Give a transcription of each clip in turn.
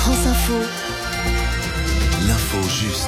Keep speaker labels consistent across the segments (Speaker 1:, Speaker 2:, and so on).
Speaker 1: France Info.
Speaker 2: L'info juste.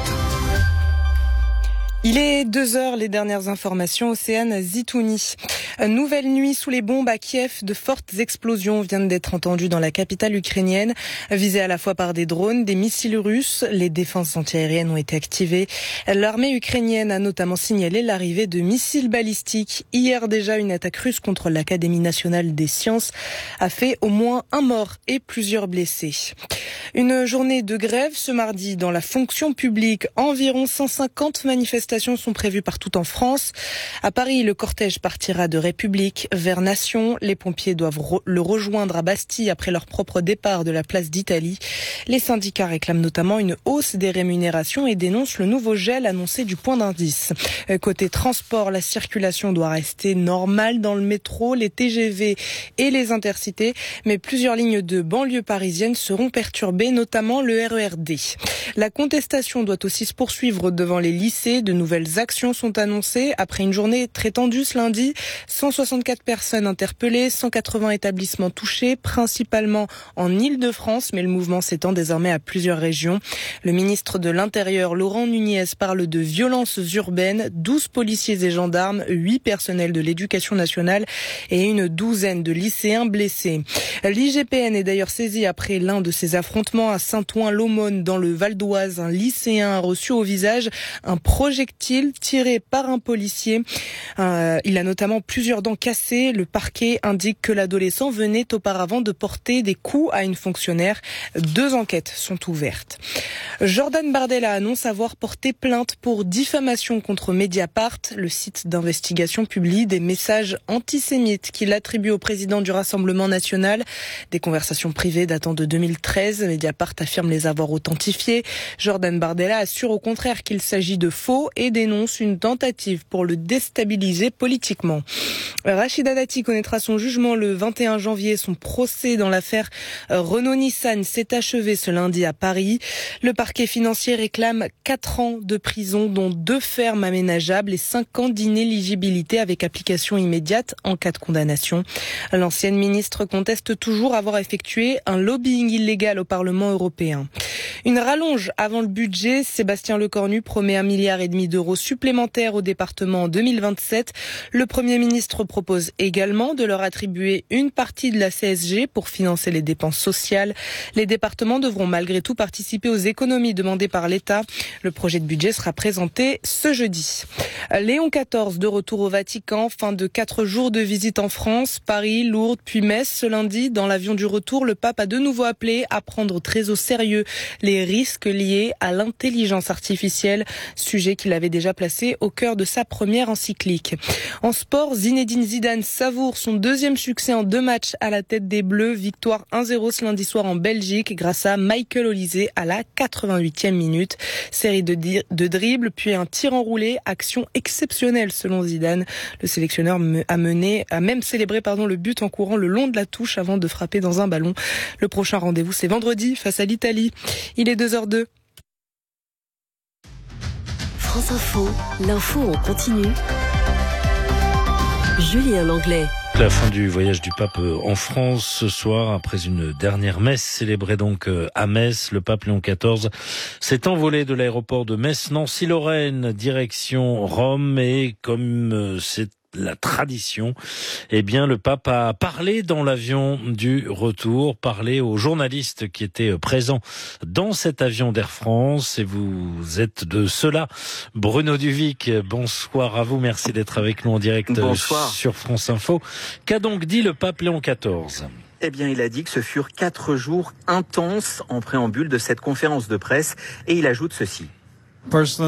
Speaker 3: Il est 2h, les dernières informations, Océane Zitouni. Nouvelle nuit sous les bombes à Kiev, de fortes explosions viennent d'être entendues dans la capitale ukrainienne, visées à la fois par des drones, des missiles russes. Les défenses antiaériennes ont été activées. L'armée ukrainienne a notamment signalé l'arrivée de missiles balistiques. Hier déjà, une attaque russe contre l'Académie nationale des sciences a fait au moins un mort et plusieurs blessés. Une journée de grève ce mardi dans la fonction publique. Environ 150 manifestations sont prévues partout en France. À Paris, le cortège partira de République vers Nation. Les pompiers doivent le rejoindre à Bastille après leur propre départ de la place d'Italie. Les syndicats réclament notamment une hausse des rémunérations et dénoncent le nouveau gel annoncé du point d'indice. Côté transport, la circulation doit rester normale dans le métro, les TGV et les intercités, mais plusieurs lignes de banlieue parisienne seront perturbées, notamment le RER-D. La contestation doit aussi se poursuivre devant les lycées. De nouvelles actions sont annoncées après une journée très tendue ce lundi. 164 personnes interpellées, 180 établissements touchés, principalement en Île-de-France, mais le mouvement s'étend désormais à plusieurs régions. Le ministre de l'Intérieur, Laurent Nunez, parle de violences urbaines, 12 policiers et gendarmes, 8 personnels de l'éducation nationale et une douzaine de lycéens blessés. L'IGPN est d'ailleurs saisie après l'un de ces affrontements à Saint-Ouen-l'Aumône dans le Val d'Oise. Un lycéen a reçu au visage un projectile tiré par un policier. Il a notamment plusieurs dents cassées. Le parquet indique que l'adolescent venait auparavant de porter des coups à une fonctionnaire. 2 enquêtes sont ouvertes. Jordan Bardella annonce avoir porté plainte pour diffamation contre Mediapart. Le site d'investigation publie des messages antisémites qu'il attribue au président du Rassemblement national. Des conversations privées datant de 2013. Mediapart affirme les avoir authentifiées. Jordan Bardella assure au contraire qu'il s'agit de faux et dénonce une tentative pour le déstabiliser politiquement. Rachida Dati connaîtra son jugement le 21 janvier. Son procès dans l'affaire Renault-Nissan s'est achevé ce lundi à Paris. Le parquet financier réclame 4 ans de prison, dont 2 fermes aménageables et 5 ans d'inéligibilité avec application immédiate en cas de condamnation. L'ancienne ministre conteste toujours avoir effectué un lobbying illégal au Parlement européen. Une rallonge avant le budget. Sébastien Lecornu promet 1,5 milliard d'euros supplémentaires au département en 2027. Le Premier ministre propose également de leur attribuer une partie de la CSG pour financer les dépenses sociales. Les départements devront malgré tout participer aux économies demandées par l'État. Le projet de budget sera présenté ce jeudi. Léon XIV de retour au Vatican. Fin de 4 jours de visite en France, Paris, Lourdes puis Metz ce lundi. Dans l'avion du retour, le pape a de nouveau appelé à prendre très au sérieux les risques liés à l'intelligence artificielle, sujet qu'il avait déjà placé au cœur de sa première encyclique. En sport, Zinedine Zidane savoure son 2e succès en 2 matchs à la tête des Bleus. Victoire 1-0 ce lundi soir en Belgique grâce à Michael Olise à la 88e minute. Série de dribbles puis un tir enroulé, action exceptionnelle selon Zidane. Le sélectionneur a même célébré le but en courant le long de la touche avant de frapper dans un ballon. Le prochain rendez-vous c'est vendredi face à l'Italie. Il est 2h02.
Speaker 1: France Info, l'info en continu. Julien Langlais.
Speaker 4: La fin du voyage du pape en France ce soir, après une dernière messe célébrée donc à Metz. Le pape Léon XIV s'est envolé de l'aéroport de Metz-Nancy-Lorraine, direction Rome, et comme c'est la tradition, le pape a parlé dans l'avion du retour, parlé aux journalistes qui étaient présents dans cet avion d'Air France. Et vous êtes de ceux-là. Bruno Duvic, bonsoir à vous. Merci d'être avec nous en direct sur France Info. Qu'a donc dit le pape Léon XIV ?
Speaker 5: Eh bien, il a dit que ce furent 4 jours intenses en préambule de cette conférence de presse. Et il ajoute ceci.